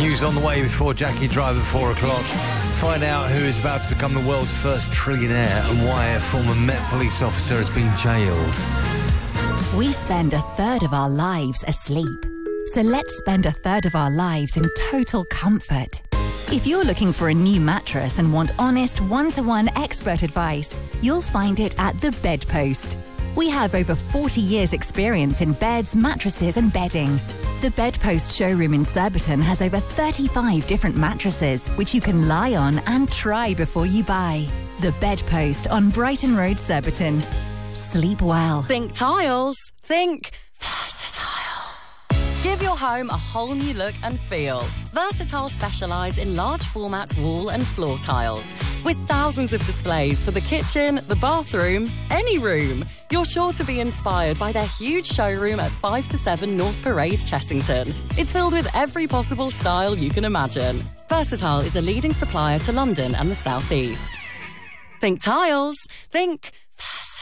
News on the way before Jackie Drive at 4 o'clock. Find out who is about to become the world's first trillionaire and why a former Met police officer has been jailed. We spend a third of our lives asleep. So let's spend a third of our lives in total comfort. If you're looking for a new mattress and want honest, one-to-one expert advice, you'll find it at The Bedpost. We have over 40 years' experience in beds, mattresses and bedding. The Bedpost showroom in Surbiton has over 35 different mattresses, which you can lie on and try before you buy. The Bedpost on Brighton Road, Surbiton. Sleep well. Think tiles. Think Versatile. Give your home a whole new look and feel. Versatile specialise in large format wall and floor tiles. With thousands of displays for the kitchen, the bathroom, any room. You're sure to be inspired by their huge showroom at 5 to 7 North Parade, Chessington. It's filled with every possible style you can imagine. Versatile is a leading supplier to London and the South East. Think tiles. Think